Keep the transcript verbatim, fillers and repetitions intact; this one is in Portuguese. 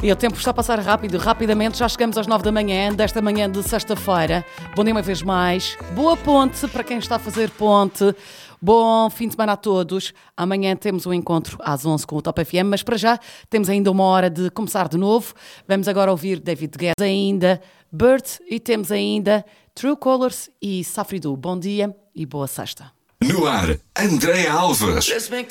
E o tempo está a passar rápido, rapidamente, já chegamos às nove da manhã, desta manhã de sexta-feira. Bom dia uma vez mais, boa ponte para quem está a fazer ponte, bom fim de semana a todos. Amanhã temos um encontro às onze com o Top F M, mas para já temos ainda uma hora de começar de novo. Vamos agora ouvir David Guetta ainda, Bird e temos ainda True Colors e Safridu. Bom dia e boa sexta. No ar, Andréa Alves. Let's make